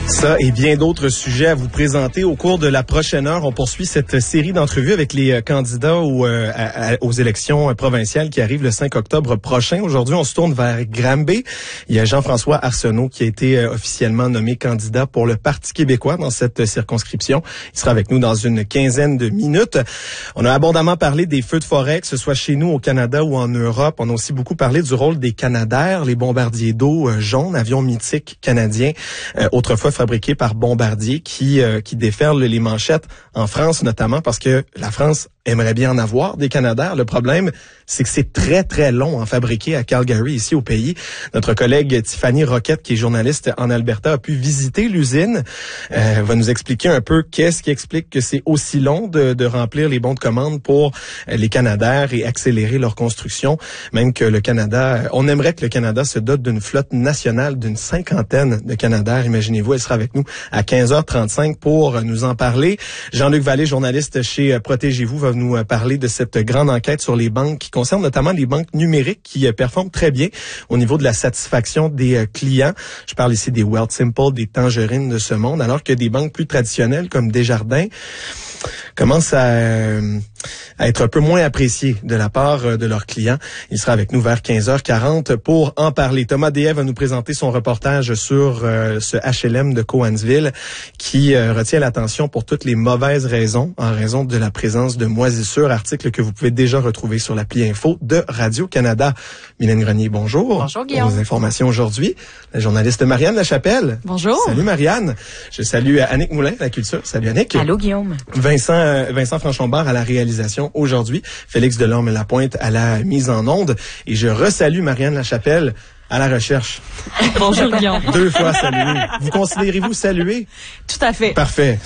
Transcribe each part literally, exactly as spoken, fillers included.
Ça et bien d'autres sujets à vous présenter au cours de la prochaine heure. On poursuit cette série d'entrevues avec les candidats aux, euh, à, aux élections provinciales qui arrivent le cinq octobre prochain. Aujourd'hui, on se tourne vers Granby. Il y a Jean-François Arsenault qui a été euh, officiellement nommé candidat pour le Parti québécois dans cette circonscription. Il sera avec nous dans une quinzaine de minutes. On a abondamment parlé des feux de forêt, que ce soit chez nous au Canada ou en Europe. On a aussi beaucoup parlé du rôle des Canadair, les bombardiers d'eau euh, jaunes, avions mythiques canadiens, euh, autrefois fabriqués par Bombardier, qui euh, qui déferlent les manchettes en France notamment parce que la France aimerait bien en avoir des Canadair. Le problème, c'est que c'est très, très long à fabriquer à Calgary, ici au pays. Notre collègue Tiffany Roquette, qui est journaliste en Alberta, a pu visiter l'usine. Euh, va nous expliquer un peu qu'est-ce qui explique que c'est aussi long de, de remplir les bons de commande pour les Canadair et accélérer leur construction. Même que le Canada, on aimerait que le Canada se dote d'une flotte nationale d'une cinquantaine de Canadair. Imaginez-vous, elle sera avec nous à quinze heures trente-cinq pour nous en parler. Jean-Luc Vallée, journaliste chez Protégez-vous, va nous parler de cette grande enquête sur les banques qui concerne notamment les banques numériques qui performent très bien au niveau de la satisfaction des clients. Je parle ici des Wealthsimple, des Tangerines de ce monde, alors que des banques plus traditionnelles comme Desjardins commencent à, euh, à être un peu moins appréciées de la part de leurs clients. Il sera avec nous vers quinze heures quarante pour en parler. Thomas Deshaies va nous présenter son reportage sur euh, ce H L M de Cowansville qui euh, retient l'attention pour toutes les mauvaises raisons en raison de la présence de moisissures. Article que vous pouvez déjà retrouver sur l'appli Info de Radio-Canada. Mylène Grenier, bonjour. Bonjour Guillaume. Pour vos informations aujourd'hui, la journaliste Marianne Lachapelle. Bonjour. Salut Marianne. Je salue Annick Moulin, la culture. Salut Annick. Allô Guillaume. Vincent, euh, Vincent Franchonbert à la réalisation aujourd'hui. Félix Delorme-Lapointe à la mise en onde. Et je resalue Marianne Lachapelle à la recherche. Bonjour Guillaume. Deux fois salué. Vous considérez-vous salué? Tout à fait. Parfait.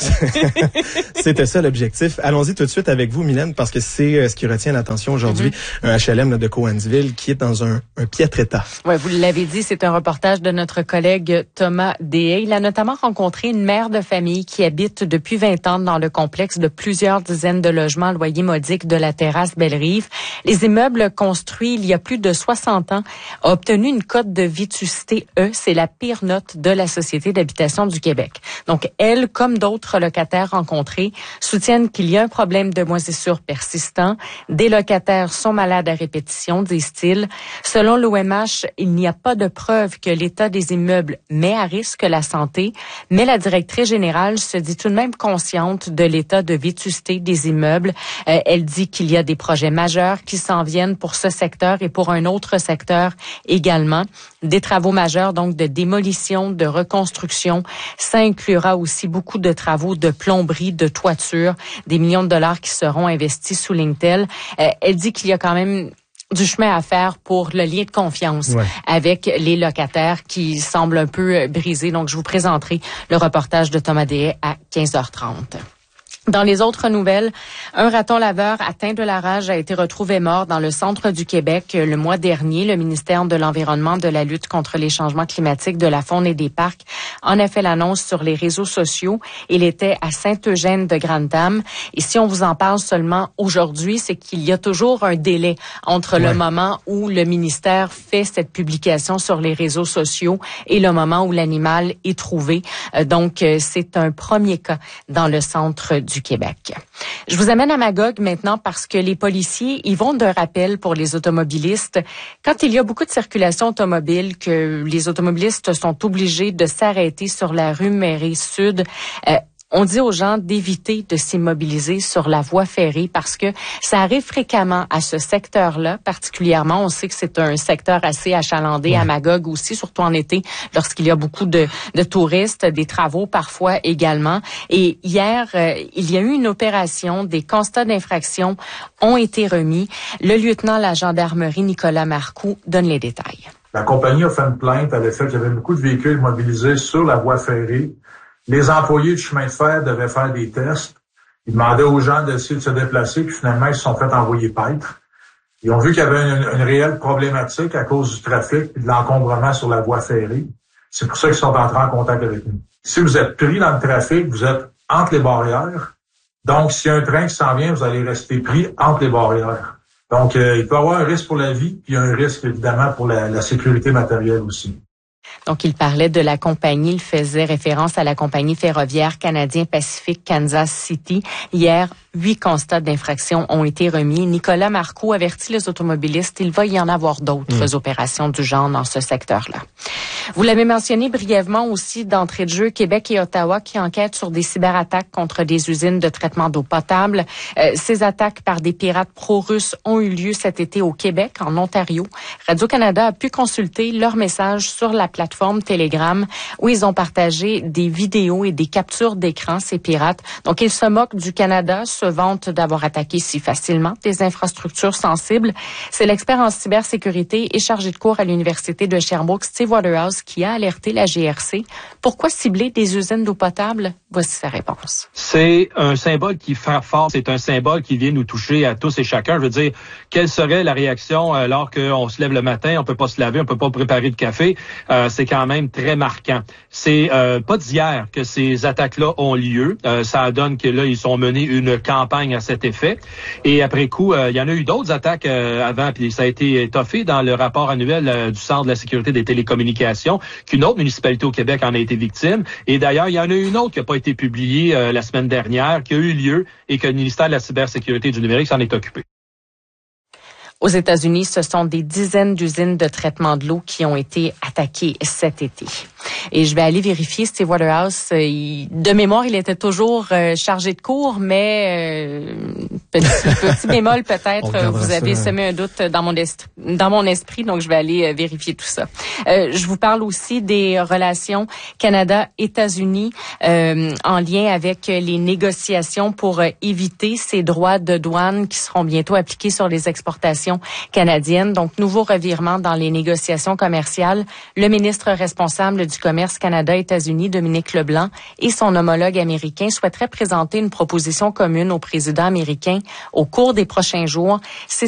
C'était ça l'objectif. Allons-y tout de suite avec vous, Mylène, parce que c'est ce qui retient l'attention aujourd'hui. Mm-hmm. Un H L M là, de Cowansville qui est dans un, un piètre état. Oui, vous l'avez dit, c'est un reportage de notre collègue Thomas Deshaies. Il a notamment rencontré une mère de famille qui habite depuis vingt ans dans le complexe de plusieurs dizaines de logements à loyer modique de la terrasse Belle-Rive. Les immeubles construits il y a plus de soixante ans ont obtenu une cote de vétusté E, c'est la pire note de la Société d'habitation du Québec. Donc, elle, comme d'autres locataires rencontrés, soutiennent qu'il y a un problème de moisissure persistant. Des locataires sont malades à répétition, disent-ils. Selon l'O M H, il n'y a pas de preuve que l'état des immeubles met à risque la santé, mais la directrice générale se dit tout de même consciente de l'état de vétusté des immeubles. Euh, elle dit qu'il y a des projets majeurs qui s'en viennent pour ce secteur et pour un autre secteur également. Des travaux majeurs, donc de démolition, de reconstruction. Ça inclura aussi beaucoup de travaux de plomberie, de toiture, des millions de dollars qui seront investis, souligne-t-elle. Euh, elle dit qu'il y a quand même du chemin à faire pour le lien de confiance ouais. avec les locataires qui semblent un peu brisés. Donc, je vous présenterai le reportage de Thomas Deshaies à quinze heures trente. Dans les autres nouvelles, un raton laveur atteint de la rage a été retrouvé mort dans le centre du Québec le mois dernier. Le ministère de l'Environnement, de la lutte contre les changements climatiques, de la faune et des parcs en a fait l'annonce sur les réseaux sociaux. Il était à Saint-Eugène-de-Grande-Dame. Et si on vous en parle seulement aujourd'hui, c'est qu'il y a toujours un délai entre ouais. le moment où le ministère fait cette publication sur les réseaux sociaux et le moment où l'animal est trouvé. Donc, c'est un premier cas dans le centre du Québec. Je vous amène à Magog maintenant parce que les policiers y vont d'un rappel pour les automobilistes. Quand il y a beaucoup de circulation automobile, que les automobilistes sont obligés de s'arrêter sur la rue Mairie-Sud, euh, on dit aux gens d'éviter de s'immobiliser sur la voie ferrée parce que ça arrive fréquemment à ce secteur-là, particulièrement. On sait que c'est un secteur assez achalandé ouais. à Magog aussi, surtout en été, lorsqu'il y a beaucoup de, de touristes, des travaux parfois également. Et hier, euh, il y a eu une opération, des constats d'infraction ont été remis. Le lieutenant de la gendarmerie, Nicolas Marcoux, donne les détails. La compagnie a fait une plainte à l'effet qu'il y avait beaucoup de véhicules mobilisés sur la voie ferrée. Les employés du chemin de fer devaient faire des tests. Ils demandaient aux gens d'essayer de se déplacer, puis finalement, ils se sont fait envoyer paître. Ils ont vu qu'il y avait une, une réelle problématique à cause du trafic et de l'encombrement sur la voie ferrée. C'est pour ça qu'ils sont entrés en contact avec nous. Si vous êtes pris dans le trafic, vous êtes entre les barrières. Donc, s'il y a un train qui s'en vient, vous allez rester pris entre les barrières. Donc, euh, il peut y avoir un risque pour la vie, puis un risque, évidemment, pour la, la sécurité matérielle aussi. Donc, il parlait de la compagnie, il faisait référence à la compagnie ferroviaire Canadien Pacific Kansas City. Hier, huit constats d'infraction ont été remis. Nicolas Marcoux avertit les automobilistes, il va y en avoir d'autres mmh. opérations du genre dans ce secteur-là. Vous l'avez mentionné brièvement aussi d'entrée de jeu, Québec et Ottawa qui enquêtent sur des cyberattaques contre des usines de traitement d'eau potable. Euh, ces attaques par des pirates pro-russes ont eu lieu cet été au Québec, en Ontario. Radio-Canada a pu consulter leur message sur la plateforme Telegram où ils ont partagé des vidéos et des captures d'écran, ces pirates. Donc, ils se moquent du Canada, se vantent d'avoir attaqué si facilement des infrastructures sensibles. C'est l'expert en cybersécurité et chargé de cours à l'Université de Sherbrooke, Steve Waterhouse, qui a alerté la G R C. Pourquoi cibler des usines d'eau potable? Voici sa réponse. C'est un symbole qui frappe fort. C'est un symbole qui vient nous toucher à tous et chacun. Je veux dire, quelle serait la réaction alors qu'on se lève le matin, on peut pas se laver, on peut pas préparer de café? Euh, c'est quand même très marquant. C'est euh, pas d'hier que ces attaques-là ont lieu. Euh, ça donne que là, ils ont mené une campagne à cet effet. Et après coup, euh, il y en a eu d'autres attaques euh, avant, puis ça a été étoffé dans le rapport annuel euh, du Centre de la sécurité des télécommunications, qu'une autre municipalité au Québec en a été victime. Et d'ailleurs, il y en a une autre qui n'a pas été publiée euh, la semaine dernière, qui a eu lieu et que le ministère de la cybersécurité et du numérique s'en est occupé. Aux États-Unis, ce sont des dizaines d'usines de traitement de l'eau qui ont été attaquées cet été. Et je vais aller vérifier, Steve Waterhouse, il, de mémoire, il était toujours euh, chargé de cours, mais euh, petit, petit bémol peut-être, vous avez ça. semé un doute dans mon, est- dans mon esprit, donc je vais aller euh, vérifier tout ça. Euh, je vous parle aussi des relations Canada-États-Unis euh, en lien avec les négociations pour euh, éviter ces droits de douane qui seront bientôt appliqués sur les exportations canadiennes. Donc, nouveau revirement dans les négociations commerciales. Le ministre responsable du commerce Canada-États-Unis, Dominique Leblanc, et son homologue américain souhaiteraient présenter une proposition commune au président américain au cours des prochains jours. C'est